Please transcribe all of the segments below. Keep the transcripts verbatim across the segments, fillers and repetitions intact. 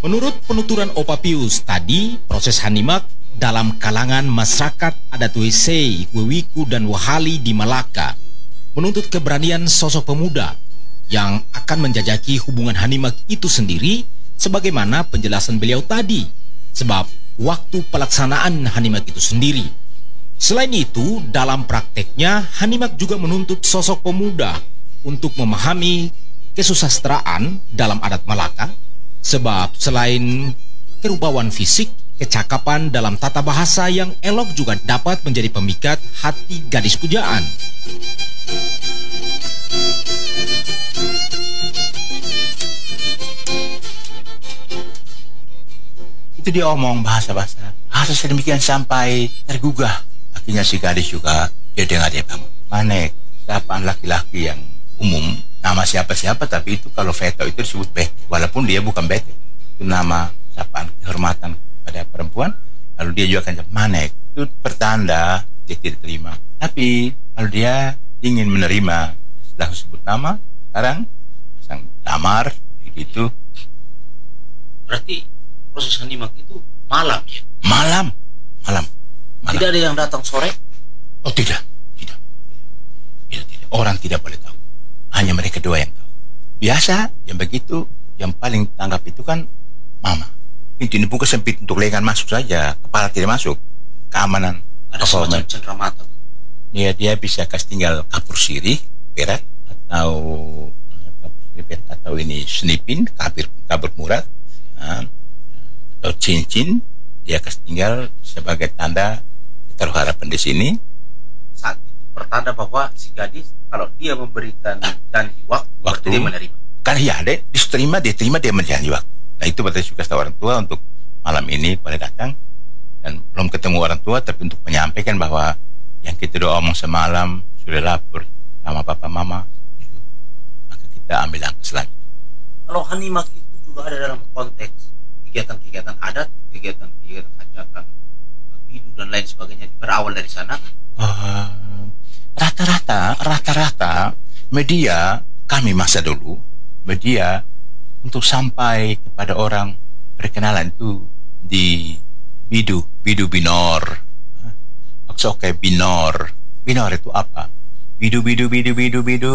Menurut penuturan Opa Pius tadi, proses hanimak dalam kalangan masyarakat adat Wesei, Wewiku, dan Wahali di Malaka menuntut keberanian sosok pemuda yang akan menjajaki hubungan hanimak itu sendiri, sebagaimana penjelasan beliau tadi, sebab waktu pelaksanaan hanimak itu sendiri. Selain itu, dalam prakteknya, hanimak juga menuntut sosok pemuda untuk memahami kesusastraan dalam adat Malaka, sebab selain kerupawan fisik, kecakapan dalam tata bahasa yang elok juga dapat menjadi pemikat hati gadis pujaan. Itu dia omong bahasa-bahasa bahasa sedemikian sampai tergugah. Akhirnya si gadis juga dia dengar dia bangun. Manek, sapaan laki-laki yang umum, nama siapa-siapa, tapi itu kalau veto itu disebut bete, walaupun dia bukan bete. Itu nama sapaan kehormatan pada perempuan. Lalu dia juga akan manek. Itu pertanda dia tidak terima. Tapi kalau dia ingin menerima setelah sebut nama, sekarang pasang damar itu. Berarti proses hanimak itu malam ya? Malam, malam. malam. Tidak ada yang datang sore? Oh tidak, tidak, tidak, tidak. Orang tidak boleh tahu. Hanya mereka dua yang tahu. Biasa yang begitu, yang paling tanggap itu kan mama. Itu ini pun sempit untuk lengan masuk saja, kepala tidak masuk. Keamanan. Ada semacam cenderamata. Dia dia bisa kasih tinggal kapur sirih, perak, atau kapur sirih, perak, atau ini senipin, kabir, kabur murad, nah, atau cincin. Dia kasih tinggal sebagai tanda taruh harapan di sini. Saat itu pertanda bahwa si gadis kalau dia memberikan janji waktu, waktu dia menerima. Kan iya deh, diterima, dia terima, dia menjanji waktu. Nah itu berarti juga orang tua untuk malam ini boleh datang, dan belum ketemu orang tua, tapi untuk menyampaikan bahwa yang kita doa omong semalam sudah lapor sama papa mama, maka kita ambil langkah selanjutnya. Kalau hanimak itu juga ada dalam konteks kegiatan-kegiatan adat, kegiatan-kegiatan hajatan, bidu dan lain sebagainya, berawal dari sana kan? Uh, rata-rata, rata-rata media kami masa dulu, media untuk sampai kepada orang perkenalan itu di bidu, bidu binor, maksudnya binor, binor itu apa? Bidu, bidu, bidu, bidu, bidu,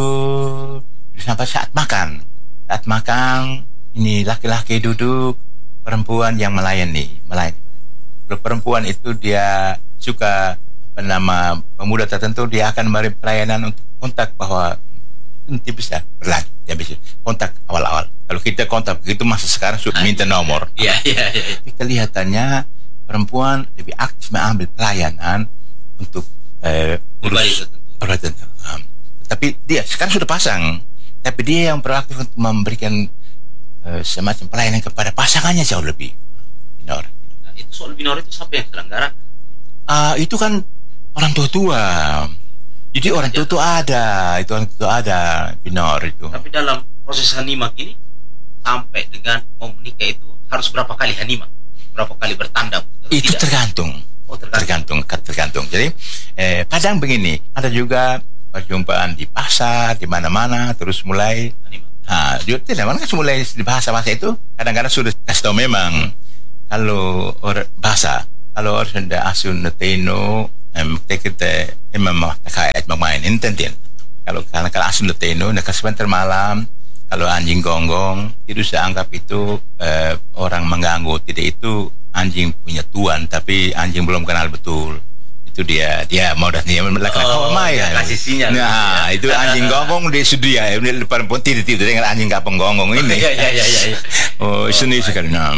sampai saat makan, saat makan ini laki-laki duduk, perempuan yang melayani, melayani. Kalau perempuan itu dia suka apa nama pemuda tertentu, dia akan memberi pelayanan untuk kontak bahwa nanti bisa berlanjut, dia bisa kontak awal-awal. Kalau kita kontak begitu masa sekarang sudah minta nomor. Iya, iya, iya. Tapi kelihatannya perempuan lebih aktif mengambil pelayanan untuk eh, urus tertentu. Tapi dia sekarang sudah pasang, tapi dia yang proaktif untuk memberikan Uh, semacam pelayanan kepada pasangannya jauh lebih binor. Nah, itu soal binor itu siapa yang selenggara? Uh, itu kan orang tua-tua. Jadi ya, orang tua-tua ada, itu orang tua ada binor itu. Tapi dalam proses hanimak ini sampai dengan mau menikah itu harus berapa kali hanimak? Berapa kali bertanda? Itu tidak? tergantung. Oh, tergantung. Tergantung, tergantung. Jadi eh, kadang begini, ada juga perjumpaan di pasar, di mana-mana, terus mulai hanimak. Nah, dia tidak mana kan mulai di bahasa-bahasa itu kadang-kadang sudah kasih tahu memang hmm. kalau orang bahasa kalau orang sudah asun neteno em kita emang kaya bermain intentin kalau karena kalau asun neteno nak sebentar malam kalau anjing gonggong itu saya anggap itu eh, orang mengganggu, tidak itu anjing punya tuan tapi anjing belum kenal betul. Itu dia dia mau dah dia melakukan oh, oh, ya kasih sinyal. Nah, itu anjing gonggong dia sudah ya perempuan tidak-tidak dengan anjing kapeng gonggong ini. Ya ya ya ya. Oh, seni sekali. Nah.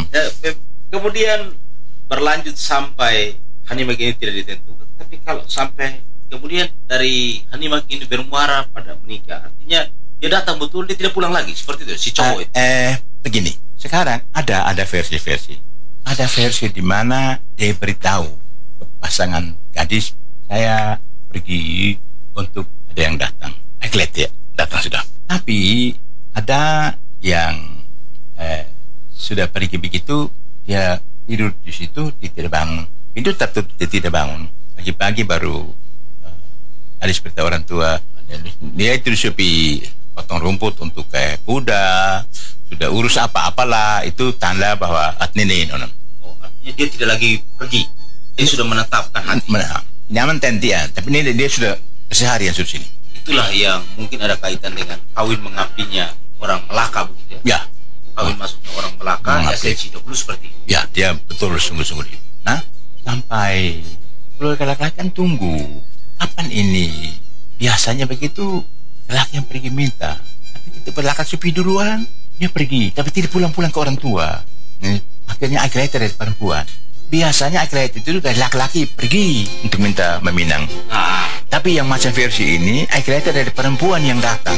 Kemudian berlanjut sampai hanimak ini tidak ditentukan, tapi kalau sampai kemudian dari hanimak ini bermuara pada menikah, artinya dia datang betul, dia tidak pulang lagi seperti itu si cowok uh, itu. Eh, begini. Sekarang ada ada versi-versi. Ada versi di mana dia beritahu pasangan gadis, saya pergi untuk ada yang datang. Eklet ya, datang sudah. Tapi ada yang eh, sudah pergi begitu, dia tidur di situ, dia tidak bangun. Pintu tertutup, dia tidak bangun. Pagi-pagi baru eh, ada seperti orang tua. Dia itu disupi potong rumput untuk kayak kuda, sudah urus apa-apalah, itu tanda bahwa atnene nonon. Oh, artinya dia tidak lagi pergi. Dia sudah menetapkan hati. Nyaman tenti ya, tapi ini dia sudah keseharian sudah sini. Itulah yang mungkin ada kaitan dengan kawin mengabdinya orang Melaka begitu ya. Ya. Kawin masuknya orang Melaka, esensi dahulu seperti itu. Ya, dia betul sungguh-sungguh itu. Nah, sampai keluarga laki-laki kan tunggu. Kapan ini? Biasanya begitu, laki yang pergi minta. Tapi kita berlakat sepi duluan, dia pergi. Tapi tidak pulang-pulang ke orang tua. Nih, akhirnya akhirnya dari perempuan. Biasanya akhirnya itu dari laki-laki pergi untuk minta meminang. Ah. Tapi yang macam versi ini, akhirnya dari perempuan yang datang.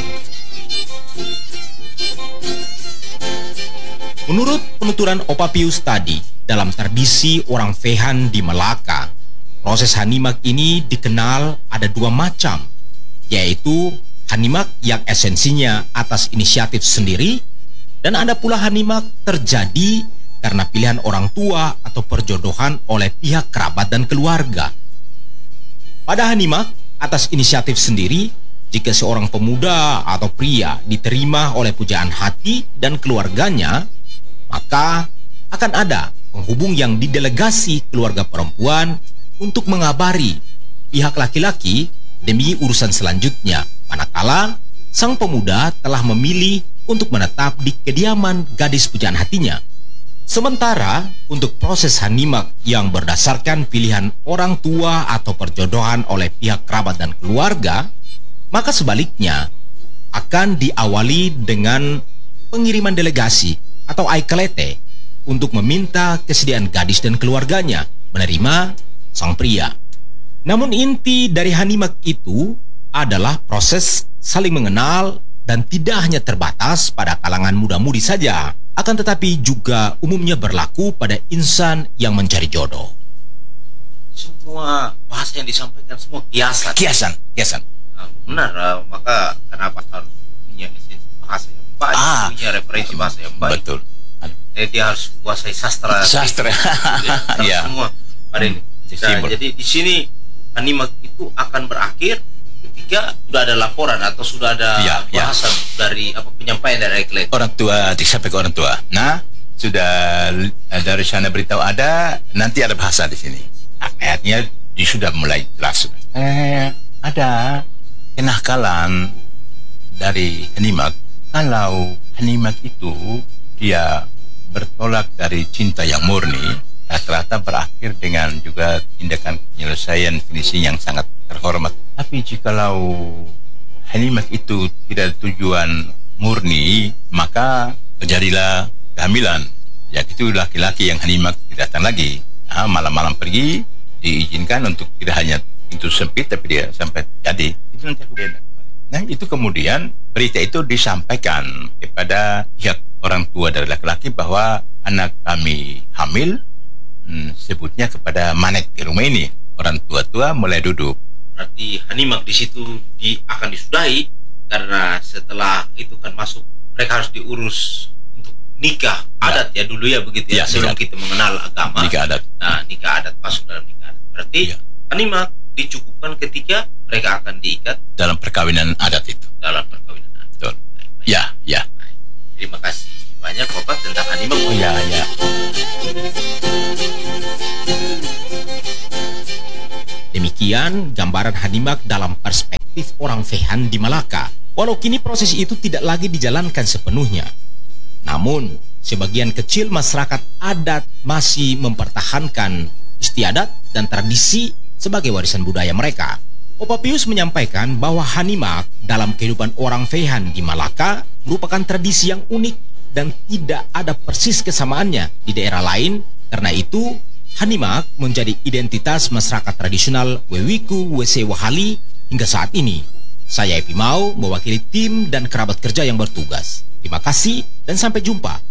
Menurut penuturan Opa Pius tadi, dalam tradisi orang Fehan di Melaka, proses hanimak ini dikenal ada dua macam, yaitu hanimak yang esensinya atas inisiatif sendiri, dan ada pula hanimak terjadi karena pilihan orang tua atau perjodohan oleh pihak kerabat dan keluarga. Pada hanimak atas inisiatif sendiri, jika seorang pemuda atau pria diterima oleh pujaan hati dan keluarganya, maka akan ada penghubung yang didelegasi keluarga perempuan untuk mengabari pihak laki-laki demi urusan selanjutnya, manakala sang pemuda telah memilih untuk menetap di kediaman gadis pujaan hatinya. Sementara untuk proses hanimak yang berdasarkan pilihan orang tua atau perjodohan oleh pihak kerabat dan keluarga, maka sebaliknya akan diawali dengan pengiriman delegasi atau aikalete untuk meminta kesediaan gadis dan keluarganya menerima sang pria. Namun inti dari hanimak itu adalah proses saling mengenal dan tidak hanya terbatas pada kalangan muda-mudi saja, akan tetapi juga umumnya berlaku pada insan yang mencari jodoh. Semua bahasa yang disampaikan semua kiasan. Kiasan, kiasan. Nah, benar, uh, maka kenapa harus punya esensi bahasa yang baik, Ah, punya referensi bahasa yang baik. Betul. Jadi dia harus kuasai sastra. Sastra. Ya, semua pada ini. Nah, jadi di sini hanimak itu akan berakhir ketika sudah ada laporan atau sudah ada ya, bahasa ya. dari apa penyampaian dari klien. Orang tua disampaikan ke orang tua. Nah, sudah dari sana beritahu ada, nanti ada bahasa di sini. Ayatnya dia sudah mulai jelas. Eh, ada kenakalan dari hanimak. Kalau hanimak itu dia bertolak dari cinta yang murni, rata-rata berakhir dengan juga tindakan penyelesaian finishing yang sangat terhormat. Tapi jikalau hanimak itu tidak tujuan murni, maka terjadilah kehamilan. Ya, itu laki-laki yang hanimak tidak datang lagi. Nah, malam-malam pergi, diizinkan untuk tidak hanya pintu sempit, tapi dia sampai jadi. Itu nanti aku beda. Nah, itu kemudian berita itu disampaikan kepada pihak orang tua dari laki-laki bahwa anak kami hamil, hmm, sebutnya kepada manek di rumah ini. Orang tua-tua mulai duduk. Berarti hanimak di situ di, akan disudahi karena setelah itu kan masuk mereka harus diurus untuk nikah adat ya, ya dulu ya begitu ya, ya sebelum nikah. Kita mengenal agama. Nikah adat. Nah, nikah adat masuk dalam nikah adat. Berarti ya. Hanimak dicukupkan ketika mereka akan diikat dalam perkawinan adat itu. Dalam perkawinan adat. Betul. Ya, ya. Baik. Terima kasih banyak Bapak tentang hanimak. Oh ya, ya. Demikian gambaran hanimak dalam perspektif orang Fehan di Malaka. Walau kini proses itu tidak lagi dijalankan sepenuhnya. Namun, sebagian kecil masyarakat adat masih mempertahankan istiadat dan tradisi sebagai warisan budaya mereka. Opa Pius menyampaikan bahwa hanimak dalam kehidupan orang Fehan di Malaka merupakan tradisi yang unik dan tidak ada persis kesamaannya di daerah lain. Karena itu, hanimak menjadi identitas masyarakat tradisional Wewiku W C Wahali hingga saat ini. Saya Epi Mau mewakili tim dan kerabat kerja yang bertugas. Terima kasih dan sampai jumpa.